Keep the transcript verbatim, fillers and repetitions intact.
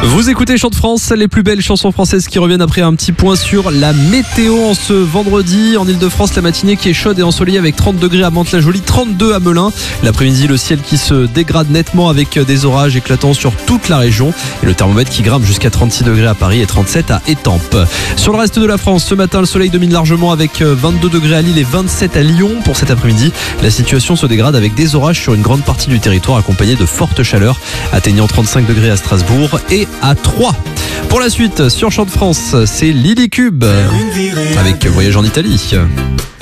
Vous écoutez Chant de France, les plus belles chansons françaises qui reviennent après un petit point sur la météo en ce vendredi. En Ile-de-France, la matinée qui est chaude et ensoleillée avec trente degrés à Mantes-la-Jolie, trente-deux à Melun. L'après-midi, le ciel qui se dégrade nettement avec des orages éclatants sur toute la région. Et le thermomètre qui grimpe jusqu'à trente-six degrés à Paris et trente-sept à Étampes. Sur le reste de la France, ce matin, le soleil domine largement avec vingt-deux degrés à Lille et vingt-sept à Lyon. Pour cet après-midi, la situation se dégrade avec des orages sur une grande partie du territoire accompagnés de fortes chaleurs, atteignant trente-cinq degrés à Strasbourg et à Troyes. Pour la suite, sur Chant de France, c'est Lily Cube avec Voyage en Italie.